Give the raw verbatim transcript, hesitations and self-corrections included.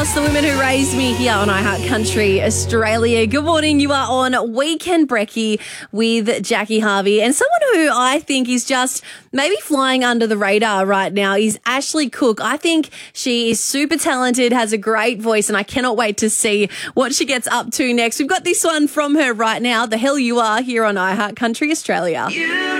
course, the women who raised me here on iHeart Country Australia. Good morning. You are on Weekend Brekkie with Jackie Harvey. And someone who I think is just maybe flying under the radar right now is Ashley Cook. I think she is super talented, has a great voice, and I cannot wait to see what she gets up to next. We've got this one from her right now, The Hell You Are, here on iHeart Country Australia. You